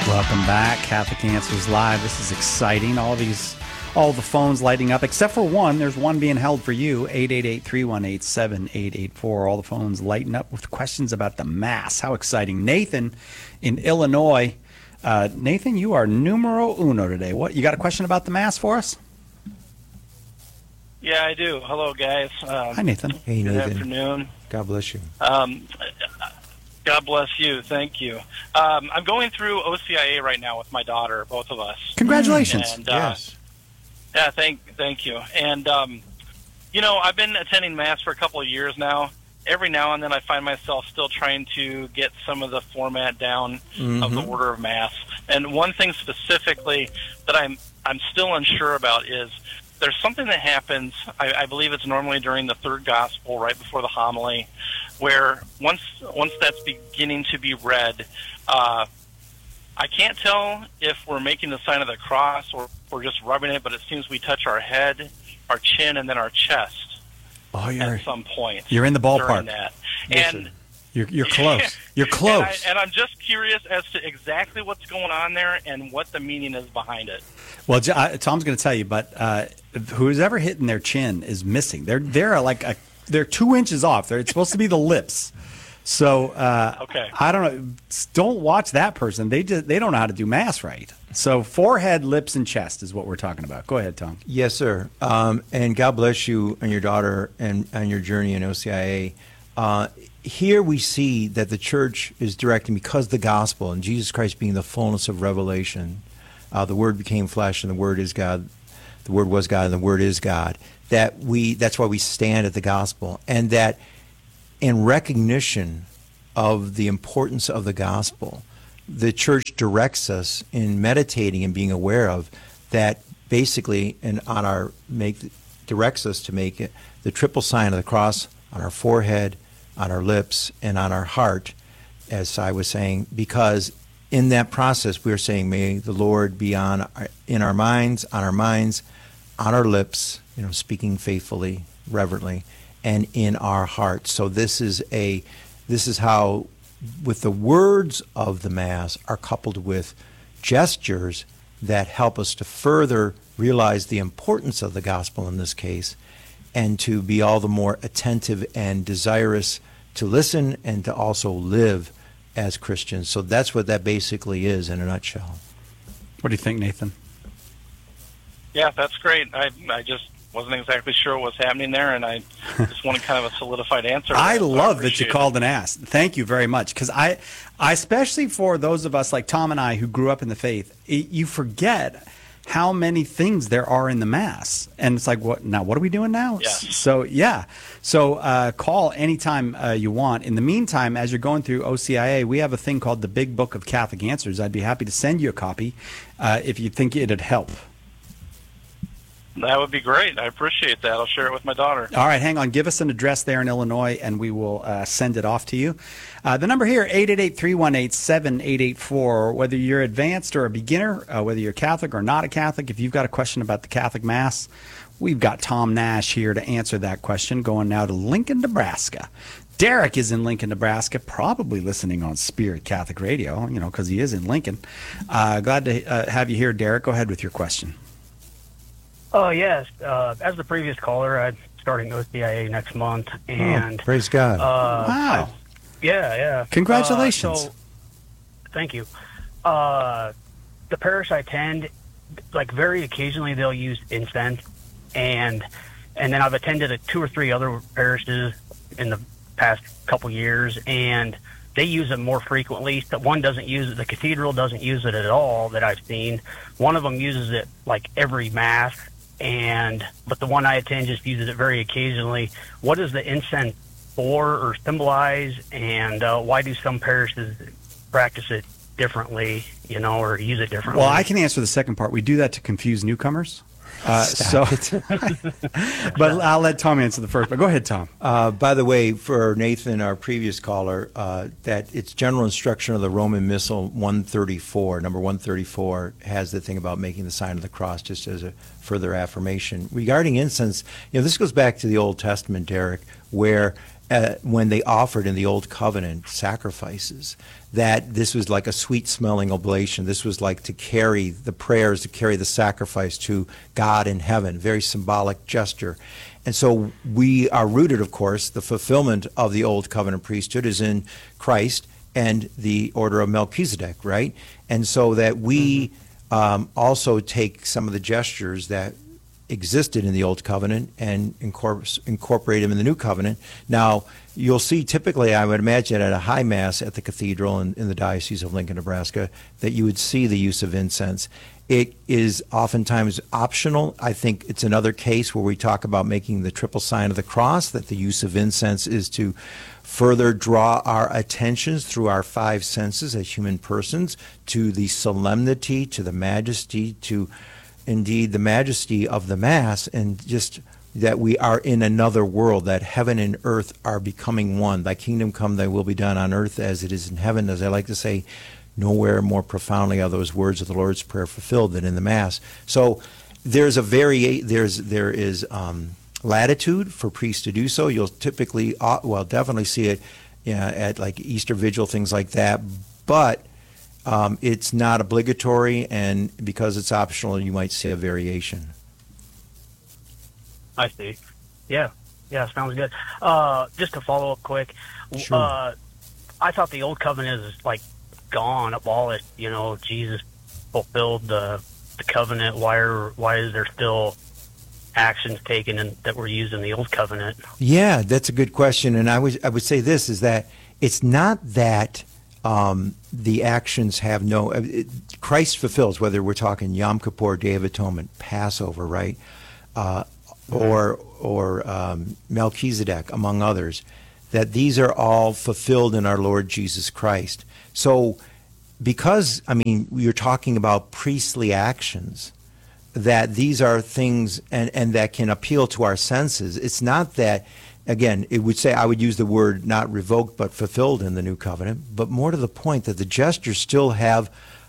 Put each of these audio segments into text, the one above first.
Welcome back, Catholic Answers Live. This is exciting. All the phones lighting up, except for one. There's one being held for you, 888-318-7884. All the phones lighting up with questions about the Mass. How exciting. Nathan in Illinois. Nathan, you are numero uno today. What, you got a question about the Mass for us? Yeah, I do. Hello, guys. Hi, Nathan. Hey, Good Nathan. afternoon. God bless you. God bless you. Thank you. I'm going through OCIA right now with my daughter, both of us. Congratulations. And, Yes. Yeah, thank you. And, I've been attending Mass for a couple of years now. Every now and then I find myself still trying to get some of the format down of the order of Mass. And one thing specifically that I'm still unsure about is there's something that happens, I believe it's normally during the third gospel, right before the homily, where once that's beginning to be read, I can't tell if we're making the sign of the cross or if we're just rubbing it, but it seems we touch our head, our chin, and then our chest at some point. You're in the ballpark. During that. And You're close. You're close. And I'm just curious as to exactly what's going on there and what the meaning is behind it. Well, Tom's going to tell you, but who's ever hitting their chin is missing. They're 2 inches off. It's supposed to be the lips. So okay. I don't know. Don't watch that person. They don't know how to do Mass right. So forehead, lips, and chest is what we're talking about. Go ahead, Tom. Yes, sir. And God bless you and your daughter and on your journey in OCIA. Here we see that the church is directing, because the gospel and Jesus Christ being the fullness of revelation, the Word became flesh and the Word is God. The Word was God and the Word is God. That's why we stand at the gospel, and that in recognition of the importance of the gospel, the church directs us in meditating and being aware of that, basically, and directs us to make it the triple sign of the cross on our forehead, on our lips, and on our heart, as I was saying, because in that process we're saying, may the Lord be in our minds, on our lips, speaking faithfully, reverently, and in our hearts. So this is how, with the words of the Mass, are coupled with gestures that help us to further realize the importance of the gospel in this case, and to be all the more attentive and desirous to listen and to also live as Christians. So that's what that basically is in a nutshell. What do you think, Nathan? Yeah, that's great. I just wasn't exactly sure what was happening there, and I just wanted kind of a solidified answer. I love that you called and asked. Thank you very much, because I especially for those of us like Tom and I who grew up in the faith, you forget how many things there are in the Mass, and it's like, what are we doing now? Yes. So call anytime you want. In the meantime, as you're going through OCIA, we have a thing called the Big Book of Catholic Answers. I'd be happy to send you a copy if you think it'd help. That would be great. I appreciate that. I'll share it with my daughter. All right, hang on. Give us an address there in Illinois, and we will send it off to you. The number here, 888-318-7884. Whether you're advanced or a beginner, whether you're Catholic or not a Catholic, if you've got a question about the Catholic Mass, we've got Tom Nash here to answer that question, going now to Lincoln, Nebraska. Derek is in Lincoln, Nebraska, probably listening on Spirit Catholic Radio, because he is in Lincoln. Glad to have you here, Derek. Go ahead with your question. Oh, yes. As the previous caller, I'm starting OCIA next month. And praise God. Wow. Yeah. Congratulations. Thank you. The parish I attend, very occasionally they'll use incense. And then I've attended 2 or 3 other parishes in the past couple years, and they use it more frequently. One doesn't use it. The cathedral doesn't use it at all that I've seen. One of them uses it every Mass. But the one I attend just uses it very occasionally. What is the incense for or symbolize, and why do some parishes practice it differently, or use it differently? Well, I can answer the second part. We do that to confuse newcomers. But I'll let Tom answer the first. But go ahead, Tom. By the way, for Nathan, our previous caller, that it's general instruction of the Roman Missal 134. Number 134 has the thing about making the sign of the cross, just as a further affirmation. Regarding incense, this goes back to the Old Testament, Derek, where when they offered in the Old Covenant sacrifices, that this was like a sweet-smelling oblation. This was like to carry the prayers, to carry the sacrifice to God in heaven, very symbolic gesture. And so we are rooted, of course, the fulfillment of the Old Covenant priesthood is in Christ and the order of Melchizedek, right? And so that we also take some of the gestures that existed in the Old Covenant and incorporate them in the New Covenant. Now, you'll see typically, I would imagine, at a high mass at the cathedral in the Diocese of Lincoln, Nebraska, that you would see the use of incense. It is oftentimes optional. I think it's another case where we talk about making the triple sign of the cross, that the use of incense is to further draw our attentions through our five senses as human persons to the solemnity, to the majesty, to indeed the majesty of the Mass, and just that we are in another world, that heaven and earth are becoming one. Thy kingdom come, thy will be done on earth as it is in heaven. As I like to say, nowhere more profoundly are those words of the Lord's Prayer fulfilled than in the Mass. So there's there is latitude for priests to do so. You'll typically, definitely see it at like Easter Vigil, things like that, but it's not obligatory, and because it's optional, you might see a variation. I see. Yeah, sounds good. Just to follow up quick, Sure. I thought the Old Covenant is like gone, abolished. Jesus fulfilled the covenant. Why is there still actions taken that were used in the Old Covenant? Yeah, that's a good question, and I would say this is that it's not that the actions have Christ fulfills, whether we're talking Yom Kippur, Day of Atonement, Passover, right, or Melchizedek, among others, that these are all fulfilled in our Lord Jesus Christ. So, because you're talking about priestly actions, that these are things and that can appeal to our senses. It's not that. Again, I would use the word not revoked but fulfilled in the New Covenant, but more to the point that the gestures still have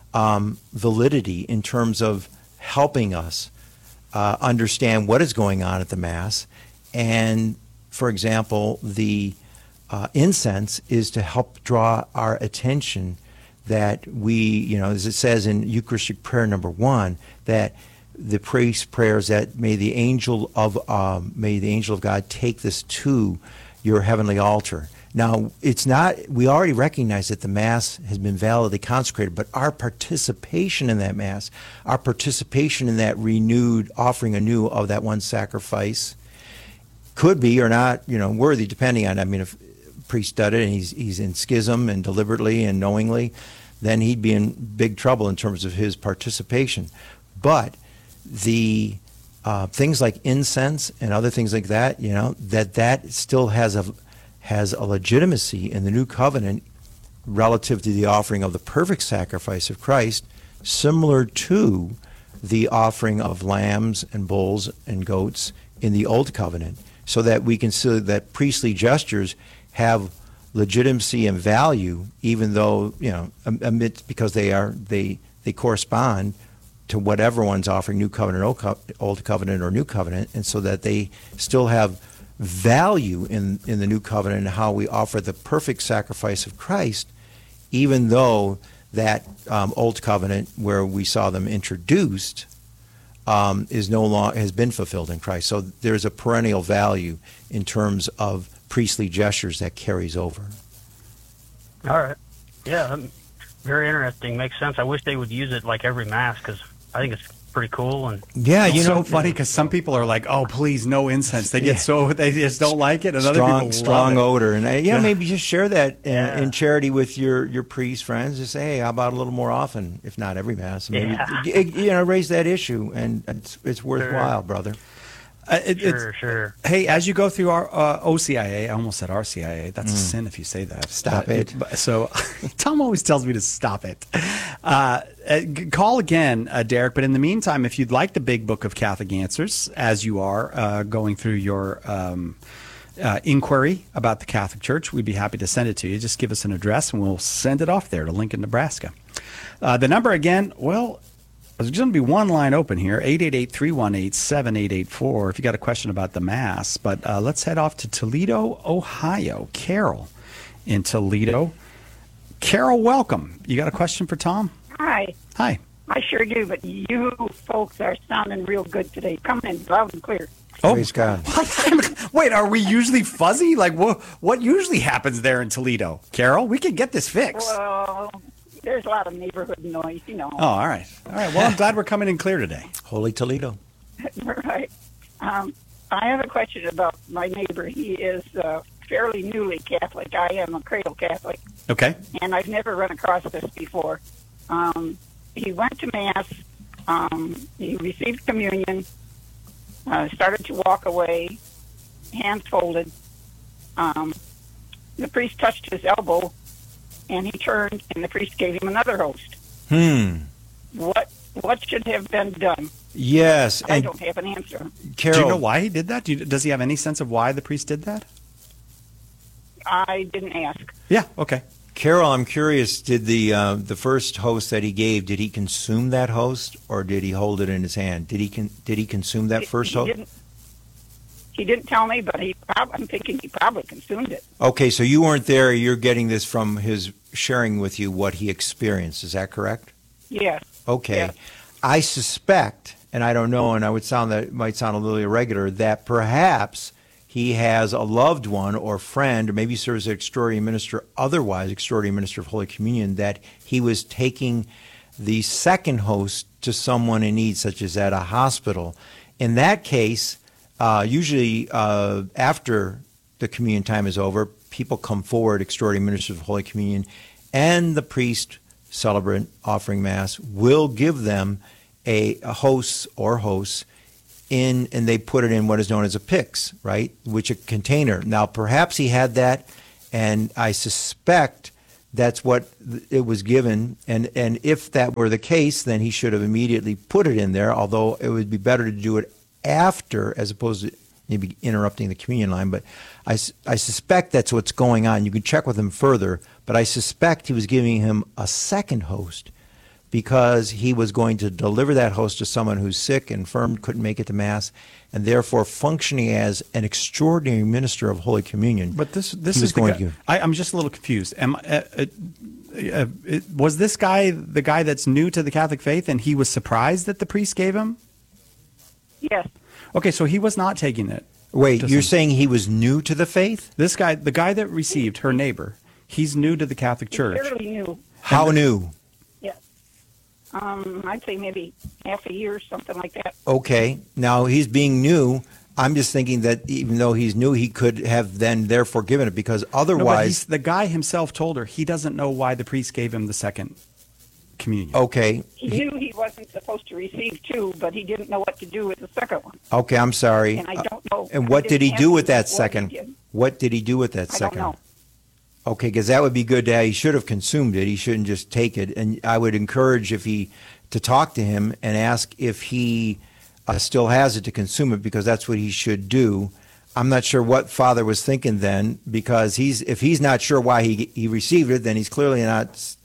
validity in terms of helping us understand what is going on at the Mass. And, for example, the incense is to help draw our attention that we, as it says in Eucharistic prayer number 1, that the priest's prayers that may the angel of God take this to your heavenly altar. Now, it's not. We already recognize that the Mass has been validly consecrated, but our participation in that Mass, our participation in that renewed offering anew of that one sacrifice, could be or not, worthy, depending on. If a priest did it and he's in schism and deliberately and knowingly, then he'd be in big trouble in terms of his participation. But the things like incense and other things like that, that still has a legitimacy in the New Covenant relative to the offering of the perfect sacrifice of Christ, similar to the offering of lambs and bulls and goats in the Old Covenant, so that we can see that priestly gestures have legitimacy and value, even though because they correspond to whatever one's offering, New Covenant, Old Covenant, or New Covenant, and so that they still have value in the New Covenant and how we offer the perfect sacrifice of Christ, even though that Old Covenant, where we saw them introduced, is no longer has been fulfilled in Christ. So there's a perennial value in terms of priestly gestures that carries over. All right. Yeah, very interesting. Makes sense. I wish they would use it like every Mass, because I think it's pretty cool. And yeah, it's so funny because some people are like, "Oh, please, no incense." They get they just don't like it, and other people strong love odor. And maybe just share that in charity with your priest friends. Just say, "Hey, how about a little more often, if not every Mass?" Maybe raise that issue, and it's worthwhile, brother. Sure. Hey, as you go through our OCIA, I almost said RCIA. That's a sin if you say that. Stop it. So Tom always tells me to stop it. Call again, Derek. But in the meantime, if you'd like the Big Book of Catholic Answers, as you are going through your inquiry about the Catholic Church, we'd be happy to send it to you. Just give us an address, and we'll send it off there to Lincoln, Nebraska. The number again, There's going to be one line open here, 888-318-7884, if you got a question about the Mass. But let's head off to Toledo, Ohio. Carol in Toledo. Carol, welcome. You got a question for Tom? Hi. Hi. I sure do, but you folks are sounding real good today. Coming in loud and clear. Praise God. Wait, are we usually fuzzy? Like, what usually happens there in Toledo? Carol, we can get this fixed. Well, there's a lot of neighborhood noise, you know. Oh, all right. All right. Well, I'm glad we're coming in clear today. Holy Toledo. Right. I have a question about my neighbor. He is fairly newly Catholic. I am a cradle Catholic, Okay. and I've never run across this before. He went to Mass. He received communion. Started to walk away, hands folded. The priest touched his elbow, and he turned, and the priest gave him another host. What should have been done? Yes. I And don't have an answer. Carol, Do you know why he did that? Does he have any sense of why the priest did that? I didn't ask. Yeah. Okay. Carol, I'm curious, did the first host that he gave, did he consume that host, or did he hold it in his hand? Did he consume that first host? He didn't tell me, but I'm thinking he probably consumed it. Okay, so you weren't there. You're getting this from his sharing with you what he experienced. Is that correct? Yes. Okay. Yes. I suspect, and I don't know, and it might sound a little irregular, that perhaps he has a loved one or friend, or maybe serves as extraordinary minister, otherwise extraordinary minister of Holy Communion, that he was taking the second host to someone in need, such as at a hospital. In that case, usually after the communion time is over, people come forward, extraordinary ministers of Holy Communion, and the priest, celebrant, offering Mass, will give them a host or hosts and they put it in what is known as a pyx, right, which a container. Now, perhaps he had that, and I suspect that's what it was given. And if that were the case, then he should have immediately put it in there, although it would be better to do it after as opposed to maybe interrupting the communion line. But I suspect that's what's going on. You can check with him further, but I suspect he was giving him a second host because he was going to deliver that host to someone who's sick, infirm, couldn't make it to Mass, and therefore functioning as an extraordinary minister of Holy Communion. But this he is was the going guy, to. I'm just a little confused. Was this guy the guy that's new to the Catholic faith, and he was surprised that the priest gave him? Yes. Okay, so he was not taking it. Wait, to you're some- saying he was new to the faith? This guy, the guy that received her neighbor, he's new to the Catholic Church. Fairly new. How new? Yes. I'd say maybe half a year, something like that. Okay, now he's being new. I'm just thinking that even though he's new, he could have then therefore given it, because No, but otherwise, the guy himself told her he doesn't know why the priest gave him the second communion. okay, He knew he wasn't supposed to receive two, but he didn't know what to do with the second one. okay, I'm sorry. And I don't know. And I what did he didn't do ask with him that what he second? did. What did he do with that I second? don't know. Okay, because that would be good. He should have consumed it. He shouldn't just take it. And I would encourage to talk to him and ask if he still has it to consume it, because that's what he should do. I'm not sure what Father was thinking then, because if he's not sure why he received it, then he's clearly not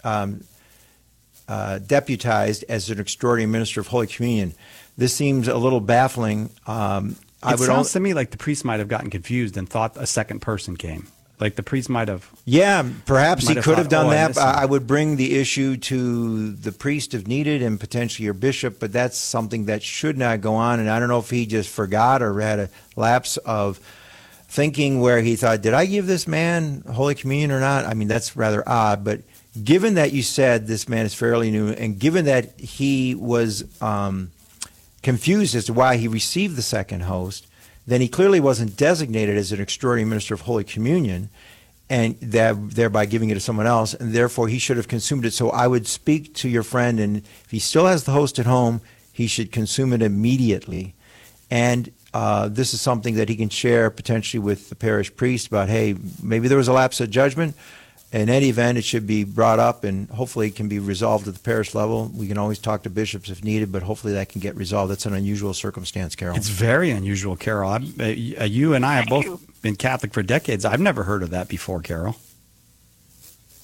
deputized as an extraordinary minister of Holy Communion. This seems a little baffling. It sounds to me like the priest might have gotten confused and thought a second person came. Like the priest might have. Yeah, perhaps Might he have could have thought, done "Oh, I that. missed him." I would bring the issue to the priest if needed, and potentially your bishop, but that's something that should not go on. And I don't know if he just forgot or had a lapse of thinking where he thought, did I give this man Holy Communion or not? I mean, that's rather odd. But given that you said this man is fairly new, and given that he was confused as to why he received the second host, then he clearly wasn't designated as an extraordinary minister of Holy Communion, and thereby giving it to someone else, and therefore he should have consumed it. So I would speak to your friend, and if he still has the host at home, he should consume it immediately. And this is something that he can share potentially with the parish priest about, hey, maybe there was a lapse of judgment. In any event, it should be brought up, and hopefully it can be resolved at the parish level. We can always talk to bishops if needed, but hopefully that can get resolved. That's an unusual circumstance, Carol. It's very unusual, Carol. You and I have Thank both you. been Catholic for decades. I've never heard of that before, Carol.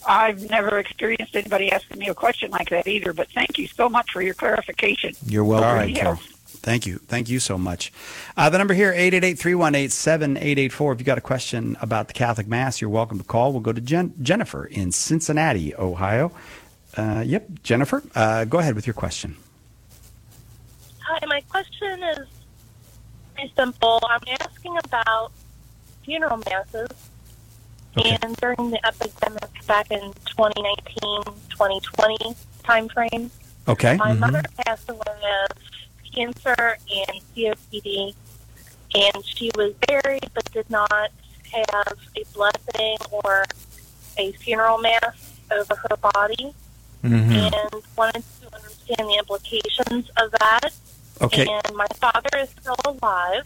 I've never experienced anybody asking me a question like that either, but thank you so much for your clarification. You're welcome. All right, Yeah. Carol. Thank you. Thank you so much. The number here, 888-318-7884. If you've got a question about the Catholic Mass, you're welcome to call. We'll go to Jennifer in Cincinnati, Ohio. Yep, Jennifer, go ahead with your question. Hi, my question is pretty simple. I'm asking about funeral masses. Okay. And during the epidemic back in 2019-2020 timeframe, Okay. my mother passed away of cancer and COPD, and she was buried but did not have a blessing or a funeral mass over her body, and wanted to understand the implications of that. Okay. And my father is still alive,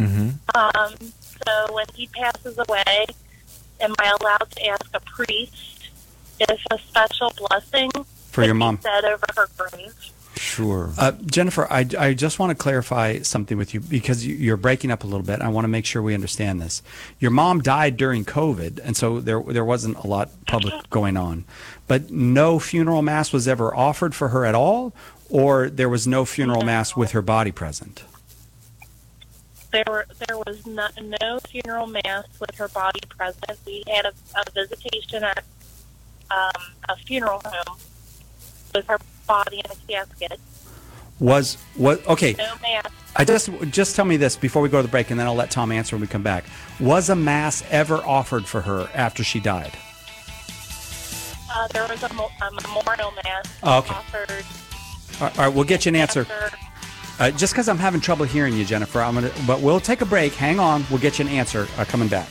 so when he passes away, am I allowed to ask a priest if a special blessing For your could be mom. said over her grave? Sure. Jennifer, I just want to clarify something with you because you're breaking up a little bit. I want to make sure we understand this. Your mom died during COVID, and so there wasn't a lot public going on. But no funeral mass was ever offered for her at all, or there was no funeral mass with her body present? There was no funeral mass with her body present. We had a visitation at a funeral home with her body in a casket. Okay. No mass. I just tell me this before we go to the break, and then I'll let Tom answer when we come back. Was a mass ever offered for her after she died? There was a memorial mass Okay. offered. All right, we'll get you an answer. after- Just because I'm having trouble hearing you, Jennifer, but we'll take a break. Hang on, we'll get you an answer coming back.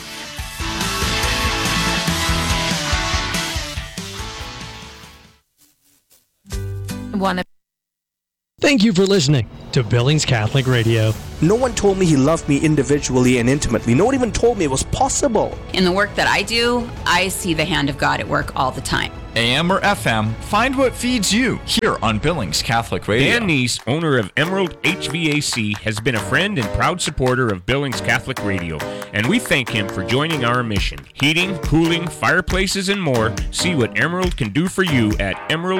Thank you for listening to Billings Catholic Radio. No one told me he loved me individually and intimately. No one even told me it was possible. In the work that I do, I see the hand of God at work all the time. AM or FM, find what feeds you here on Billings Catholic Radio. Dan Neese, owner of Emerald HVAC, has been a friend and proud supporter of Billings Catholic Radio, and we thank him for joining our mission. Heating, cooling, fireplaces, and more. See what Emerald can do for you at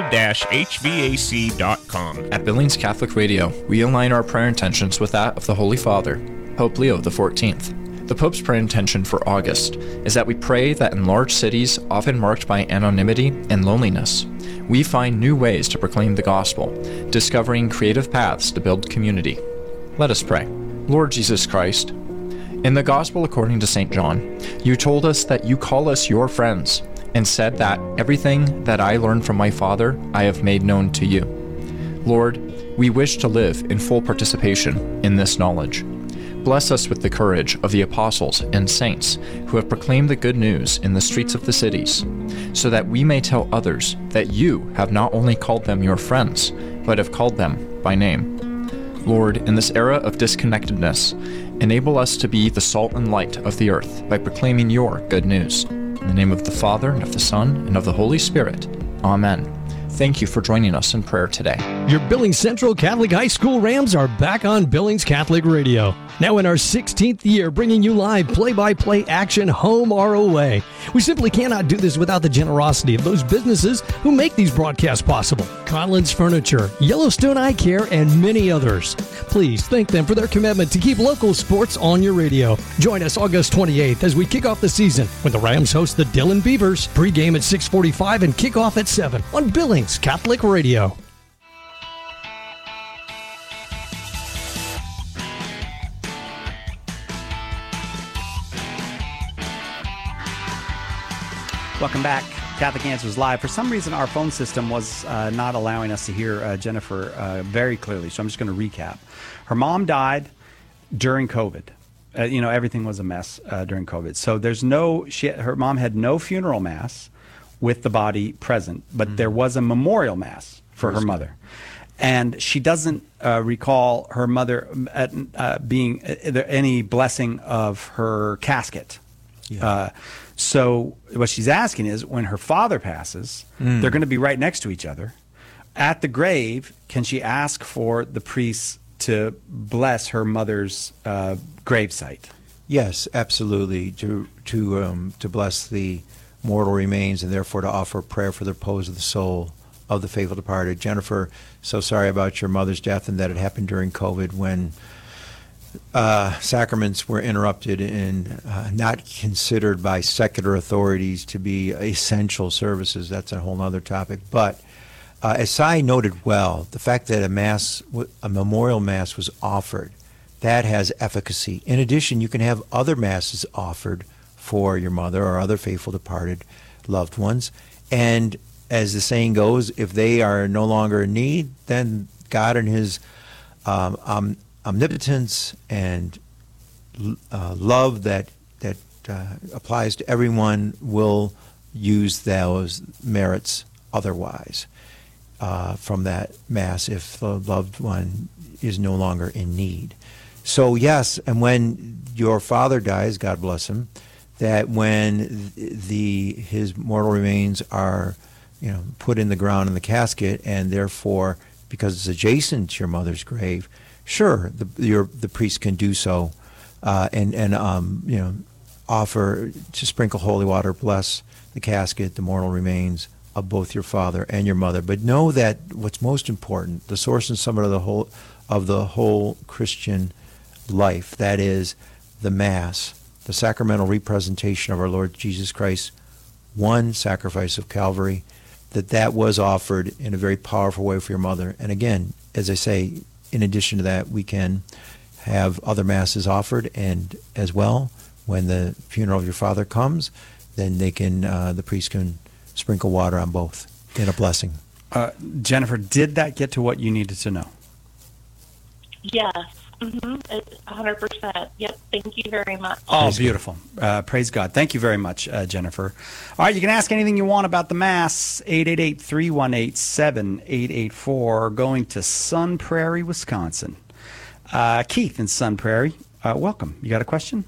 emerald-hvac.com. At Billings Catholic Radio, we align our prayer intentions with that of the Holy Father, Pope Leo XIV. The Pope's prayer intention for August is that we pray that in large cities, often marked by anonymity and loneliness, we find new ways to proclaim the gospel, discovering creative paths to build community. Let us pray. Lord Jesus Christ, in the Gospel according to St. John, you told us that you call us your friends, and said that everything that I learned from my Father I have made known to you. Lord, we wish to live in full participation in this knowledge. Bless us with the courage of the apostles and saints who have proclaimed the good news in the streets of the cities, so that we may tell others that you have not only called them your friends, but have called them by name. Lord, in this era of disconnectedness, enable us to be the salt and light of the earth by proclaiming your good news. In the name of the Father, and of the Son, and of the Holy Spirit. Amen. Thank you for joining us in prayer today. Your Billings Central Catholic High School Rams are back on Billings Catholic Radio. Now in our 16th year, bringing you live play-by-play action home or away. We simply cannot do this without the generosity of those businesses who make these broadcasts possible. Conlon's Furniture, Yellowstone Eye Care, and many others. Please thank them for their commitment to keep local sports on your radio. Join us August 28th as we kick off the season when the Rams host the Dillon Beavers. Pre-game at 6:45 and kickoff at 7 on Billings Catholic Radio. Welcome back. Catholic Answers Live. For some reason, our phone system was not allowing us to hear Jennifer very clearly, so I'm just going to recap. Her mom died during COVID. Everything was a mess during COVID. So her mom had no funeral mass with the body present, but there was a memorial mass for her mother. And she doesn't recall her mother being any blessing of her casket. Yeah. So what she's asking is, when her father passes, they're going to be right next to each other. At the grave, can she ask for the priest to bless her mother's gravesite? Yes, absolutely. To bless the mortal remains, and therefore to offer prayer for the repose of the soul of the faithful departed. Jennifer, so sorry about your mother's death and that it happened during COVID when sacraments were interrupted and not considered by secular authorities to be essential services. That's a whole other topic. But as Cy noted well, the fact that a memorial mass was offered, that has efficacy. In addition, you can have other masses offered for your mother or other faithful departed loved ones. And as the saying goes, if they are no longer in need, then God in his omnipotence and love that applies to everyone will use those merits otherwise from that mass if the loved one is no longer in need. So yes, and when your father dies, God bless him, that when his mortal remains are put in the ground in the casket, and therefore because it's adjacent to your mother's grave, sure, the priest can do so, and offer to sprinkle holy water, bless the casket, the mortal remains of both your father and your mother. But know that what's most important, the source and summit of the whole Christian life, that is the Mass, the sacramental representation of our Lord Jesus Christ, one sacrifice of Calvary, that was offered in a very powerful way for your mother. And again, as I say, in addition to that, we can have other masses offered, and as well, when the funeral of your father comes, then they can the priest can sprinkle water on both in a blessing. Jennifer, did that get to what you needed to know? Yes. It's 100%. Yep. Thank you very much. Oh, beautiful. Praise God. Thank you very much, Jennifer. All right, you can ask anything you want about the Mass, 888-318-7884, going to Sun Prairie, Wisconsin. Keith in Sun Prairie, welcome. You got a question?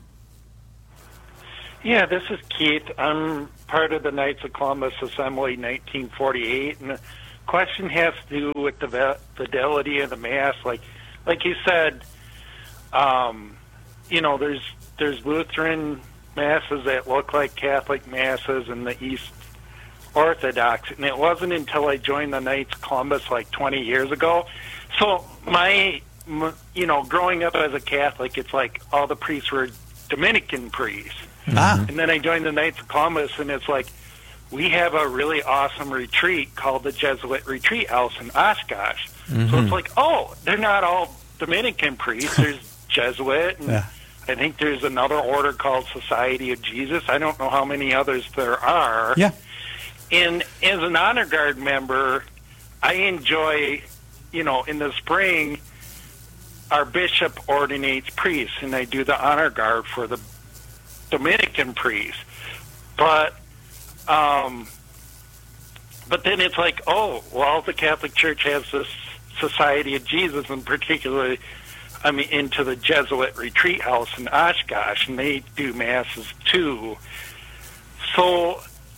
Yeah, this is Keith. I'm part of the Knights of Columbus Assembly 1948, and the question has to do with the fidelity of the Mass. Like you said, there's Lutheran masses that look like Catholic masses and the East Orthodox, and it wasn't until I joined the Knights of Columbus like 20 years ago. So growing up as a Catholic, it's like all the priests were Dominican priests. And then I joined the Knights of Columbus, and it's like we have a really awesome retreat called the Jesuit Retreat House in Oshkosh. So it's like, oh, they're not all Dominican priests. There's Jesuit, and I think there's another order called Society of Jesus. I don't know how many others there are. Yeah. And as an honor guard member, I enjoy, in the spring, our bishop ordinates priests, and I do the honor guard for the Dominican priests. But then it's like, oh, well, the Catholic Church has this Society of Jesus, and particularly, into the Jesuit Retreat House in Oshkosh, and they do masses too. So,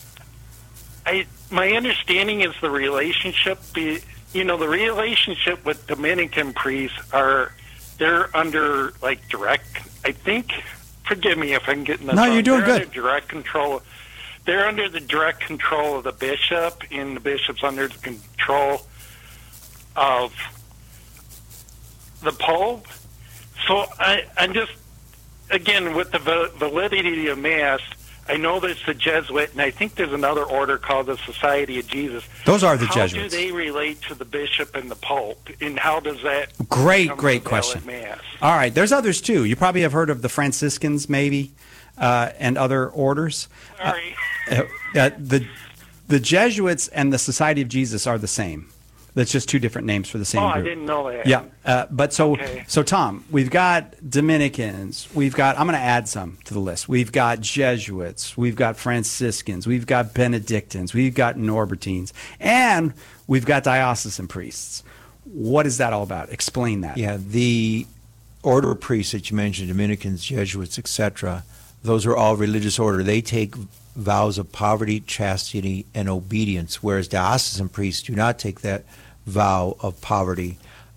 my understanding is the relationship, the relationship with Dominican priests they're under direct, I think. Forgive me if I'm getting this wrong. No, you're doing good. Under direct control. They're under the direct control of the bishop, and the bishop's under the control of the Pope. So I'm just, again, with the validity of Mass, I know there's the Jesuit, and I think there's another order called the Society of Jesus. Those are the Jesuits. How do they relate to the bishop and the Pope, and how does that Great question. Mass? All right, there's others too. You probably have heard of the Franciscans, maybe, and other orders. Sorry. The Jesuits and the Society of Jesus are the same. That's just two different names for the same group. I didn't know that. Yeah, so Tom, we've got Dominicans. I'm going to add some to the list. We've got Jesuits. We've got Franciscans. We've got Benedictines. We've got Norbertines, and we've got diocesan priests. What is that all about? Explain that. Yeah, the order of priests that you mentioned, Dominicans, Jesuits, etc., those are all religious order. They take vows of poverty, chastity, and obedience, whereas diocesan priests do not take that vow of poverty.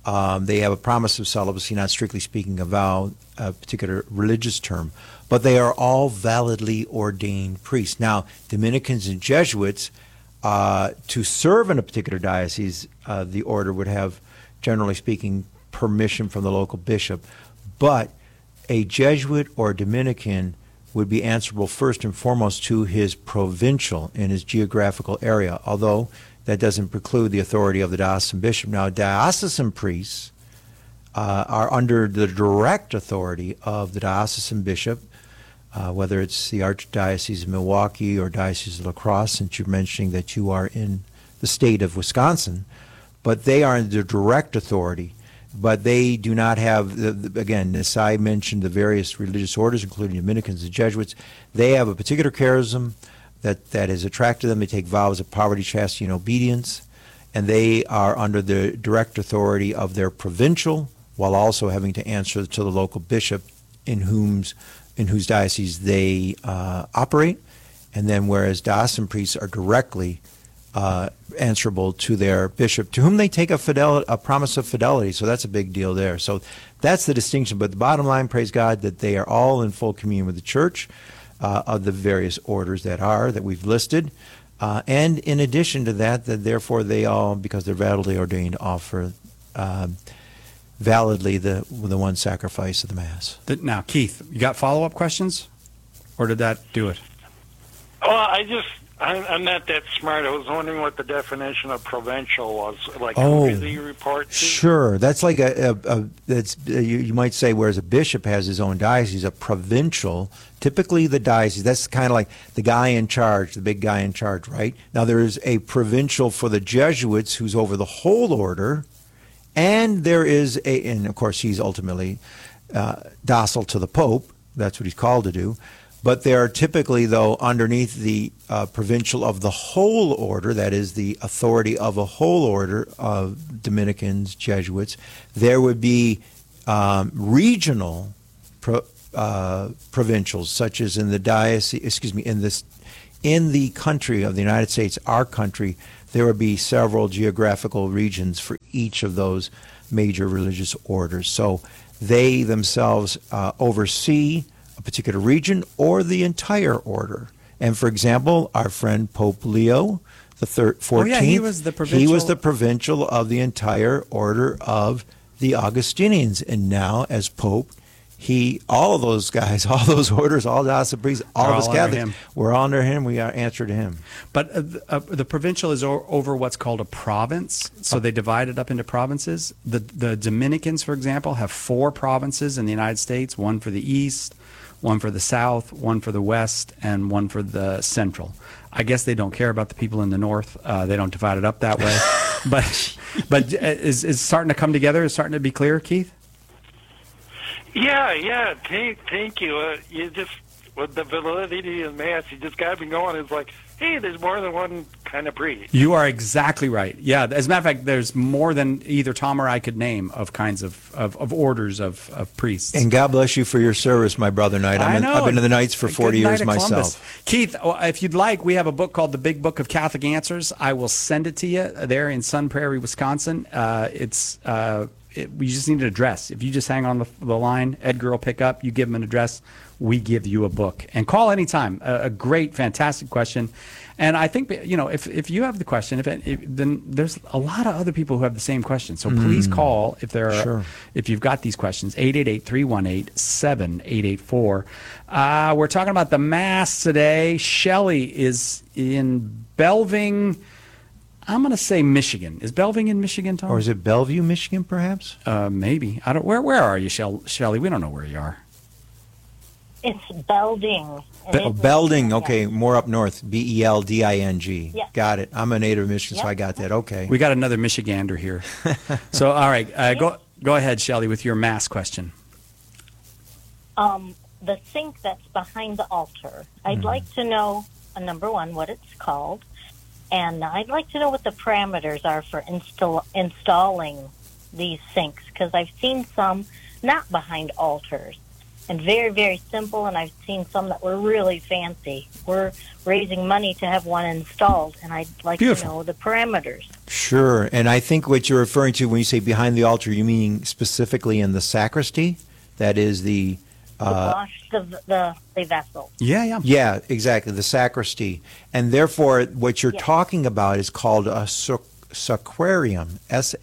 They have a promise of celibacy, not strictly speaking a vow, a particular religious term, but they are all validly ordained priests. Now, Dominicans and Jesuits, to serve in a particular diocese, the order would have, generally speaking, permission from the local bishop, but a Jesuit or Dominican would be answerable first and foremost to his provincial in his geographical area, although that doesn't preclude the authority of the diocesan bishop. Now, diocesan priests are under the direct authority of the diocesan bishop, whether it's the Archdiocese of Milwaukee or Diocese of La Crosse, since you're mentioning that you are in the state of Wisconsin, but they are under direct authority. But they do not have, again, as I mentioned, the various religious orders, including Dominicans and Jesuits, they have a particular charism that has attracted them. They take vows of poverty, chastity, and obedience, and they are under the direct authority of their provincial, while also having to answer to the local bishop in whose diocese they operate. And then whereas diocesan priests are directly answerable to their bishop, to whom they take a promise of fidelity. So that's a big deal there. So that's the distinction. But the bottom line, praise God, that they are all in full communion with the church of the various orders that we've listed. And in addition to that, therefore they all, because they're validly ordained, offer validly the one sacrifice of the Mass. Now, Keith, you got follow-up questions? Or did that do it? Well, I'm not that smart. I was wondering what the definition of provincial was. Like, who do you report to? Sure. That's like you might say, whereas a bishop has his own diocese, a provincial, typically the diocese, that's kind of like the guy in charge, the big guy in charge, right? Now, there is a provincial for the Jesuits who's over the whole order, and there is and of course, he's ultimately docile to the Pope. That's what he's called to do. But there are typically, though, underneath the provincial of the whole order, that is the authority of a whole order of Dominicans, Jesuits, there would be regional provincials, such as in the diocese, in the country of the United States, our country, there would be several geographical regions for each of those major religious orders. So they themselves oversee a particular region or the entire order. And for example, our friend Pope Leo the 14th, he was the provincial of the entire order of the Augustinians. And now, as Pope, all of those guys, all those orders, all diocesan priests, all of us Catholics, we're all under him. We answer to him. But the provincial is over what's called a province, so they divide it up into provinces. The Dominicans, for example, have 4 provinces in the United States, one for the East, one for the South, one for the West, and one for the Central. I guess they don't care about the people in the North. They don't divide it up that way. but is starting to come together? Is starting to be clear, Keith? Yeah. Thank you. You just, with the validity of Mass, you just got me going. It's like, hey, there's more than one kind of priest. You are exactly right. Yeah, as a matter of fact, there's more than either Tom or I could name of kinds of orders of priests. And God bless you for your service, my brother Knight. I've been in the Knights for 40 years myself. Keith, if you'd like, we have a book called The Big Book of Catholic Answers. I will send it to you there in Sun Prairie, Wisconsin. We just need an address. If you just hang on the line, Edgar will pick up. You give him an address. We give you a book. And call anytime. A great, fantastic question. And I think, if you have the question, then there's a lot of other people who have the same question. So please call if you've got these questions. 888-318-7884. We're talking about the Mass today. Shelley is in Belving. I'm going to say Michigan. Is Belving in Michigan, Tom? Or is it Bellevue, Michigan, perhaps? Maybe. I don't. Where are you, Shelley? We don't know where you are. It's Belding. Belding. Okay, more up north. Belding. Yep. Got it. I'm a native of Michigan, so I got that. Okay. We got another Michigander here. So, all right, go ahead, Shelley, with your Mass question. The sink that's behind the altar. I'd like to know, number one, what it's called. And I'd like to know what the parameters are for installing these sinks, because I've seen some not behind altars and very, very simple, and I've seen some that were really fancy. We're raising money to have one installed, and I'd like to know the parameters. Sure. And I think what you're referring to when you say behind the altar, you mean specifically in the sacristy? That is the... wash the vessel. Yeah. Yeah, exactly, the sacristy. And therefore, what you're talking about is called a sacrarium,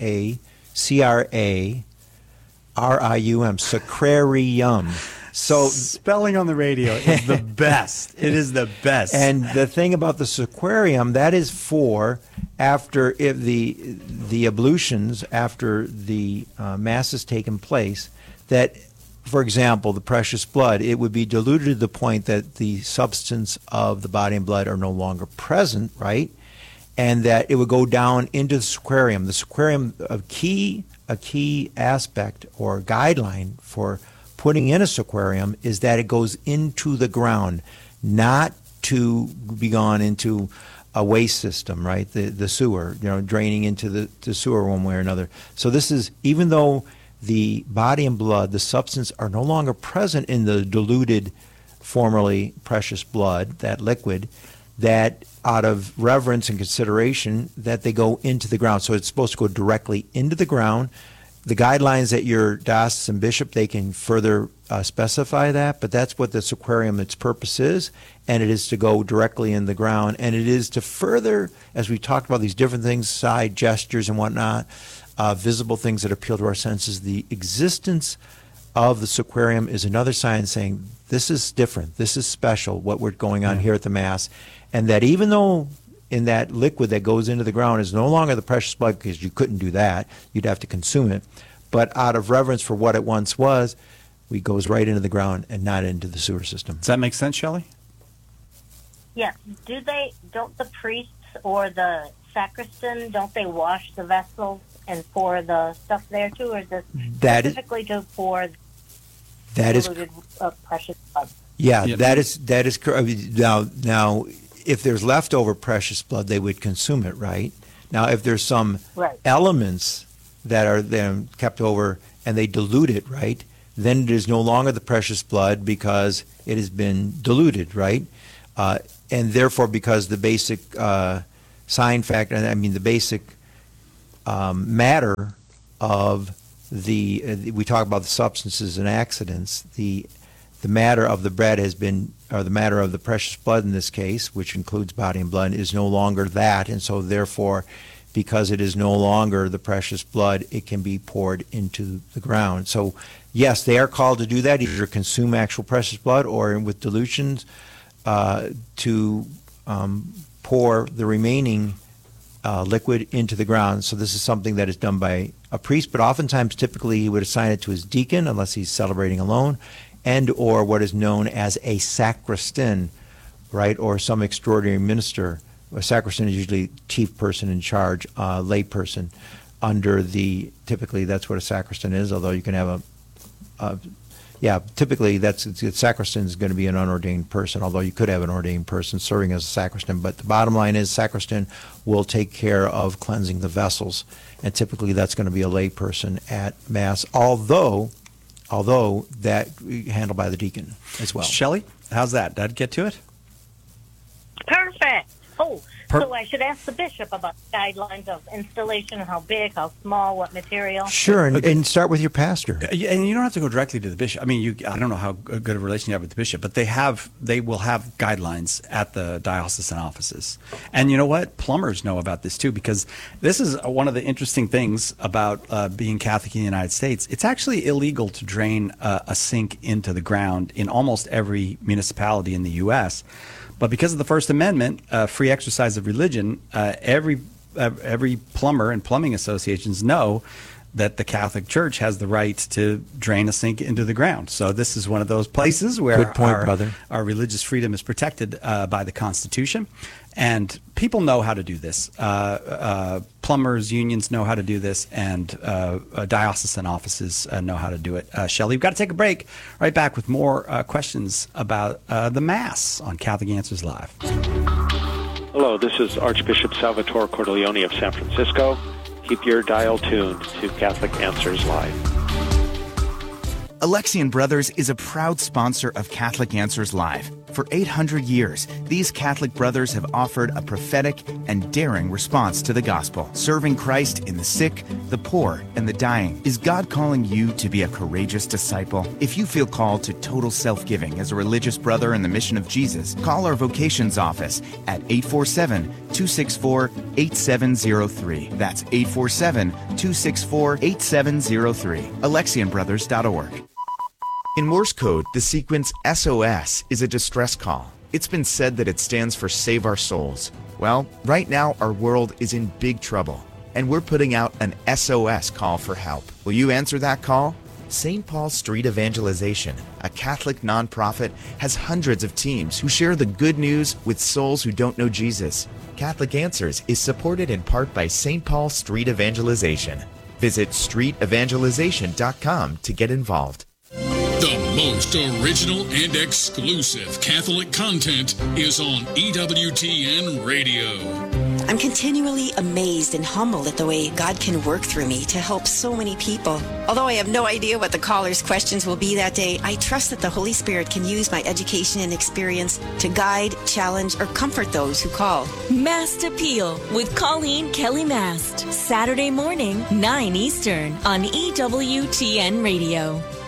S-A-C-R-A-R-I-U-M, sacrarium. So spelling on the radio is the best. It is the best. And the thing about the sacrarium, that is for after if the ablutions, after the Mass has taken place, that, for example, the precious blood, it would be diluted to the point that the substance of the body and blood are no longer present, right? And that it would go down into the sacrarium. The sacrarium, a key aspect or guideline for putting in a sacrarium is that it goes into the ground, not to be gone into a waste system, right? The sewer, draining into the sewer one way or another. So this is, even though the body and blood, the substance, are no longer present in the diluted, formerly precious blood, that liquid, that out of reverence and consideration, that they go into the ground. So it's supposed to go directly into the ground. The guidelines at your diocesan bishop, they can further specify that, but that's what the sacrarium, its purpose is, and it is to go directly in the ground, and it is to further, as we talked about these different things, side gestures and whatnot, visible things that appeal to our senses. The existence of the sacrarium is another sign saying this is different, this is special, what we're going on here at the Mass, and that even though in that liquid that goes into the ground is no longer the precious blood, because you couldn't do that, you'd have to consume it, but out of reverence for what it once was, it goes right into the ground and not into the sewer system. Does that make sense, Shelley? Yes. Don't the priests or the sacristan, don't they wash the vessels and pour the stuff there too, or is this specifically to pour diluted precious blood? Yeah, that is correct. Now, if there's leftover precious blood, they would consume it, right? Now, if there's some elements that are then kept over and they dilute it, right, then it is no longer the precious blood because it has been diluted, right? And therefore, because the basic sign factor, the basic matter of we talk about the substances and accidents, the matter of the bread has been, or the matter of the precious blood in this case, which includes body and blood, is no longer that. And so therefore, because it is no longer the precious blood, it can be poured into the ground. So yes, they are called to do that, either consume actual precious blood or with dilutions to pour the remaining liquid into the ground. So this is something that is done by a priest, but oftentimes, typically, he would assign it to his deacon, unless he's celebrating alone, and or what is known as a sacristan, right, or some extraordinary minister. A sacristan is usually chief person in charge, lay person under the, typically that's what a sacristan is, although you can have typically sacristan is going to be an unordained person, although you could have an ordained person serving as a sacristan. But the bottom line is sacristan will take care of cleansing the vessels, and typically that's going to be a lay person at Mass, although that handled by the deacon as well. Shelley, how's that? Did I get to it? Perfect. So I should ask the bishop about guidelines of installation, how big, how small, what material. Sure, and start with your pastor. And you don't have to go directly to the bishop. I mean, I don't know how good a relation you have with the bishop, but they will have guidelines at the diocesan offices. And you know what? Plumbers know about this too, because this is one of the interesting things about being Catholic in the United States. It's actually illegal to drain a sink into the ground in almost every municipality in the U.S., but because of the First Amendment, free exercise of religion, every plumber and plumbing associations know that the Catholic Church has the right to drain a sink into the ground. So this is one of those places where our religious freedom is protected by the Constitution. And people know how to do this. Plumbers, unions know how to do this, and diocesan offices know how to do it. Shelley, we've got to take a break. Right back with more questions about the Mass on Catholic Answers Live. Hello, this is Archbishop Salvatore Cordileone of San Francisco. Keep your dial tuned to Catholic Answers Live. Alexian Brothers is a proud sponsor of Catholic Answers Live. For 800 years, these Catholic brothers have offered a prophetic and daring response to the gospel, serving Christ in the sick, the poor, and the dying. Is God calling you to be a courageous disciple? If you feel called to total self-giving as a religious brother in the mission of Jesus, call our vocations office at 847-264-8703. That's 847-264-8703. AlexianBrothers.org. In Morse code, the sequence SOS is a distress call. It's been said that it stands for Save Our Souls. Well, right now our world is in big trouble, and we're putting out an SOS call for help. Will you answer that call? St. Paul Street Evangelization, a Catholic nonprofit, has hundreds of teams who share the good news with souls who don't know Jesus. Catholic Answers is supported in part by St. Paul Street Evangelization. Visit streetevangelization.com to get involved. The most original and exclusive Catholic content is on EWTN Radio. I'm continually amazed and humbled at the way God can work through me to help so many people. Although I have no idea what the caller's questions will be that day, I trust that the Holy Spirit can use my education and experience to guide, challenge, or comfort those who call. Mast Appeal with Colleen Kelly Mast. Saturday morning, 9 Eastern on EWTN Radio.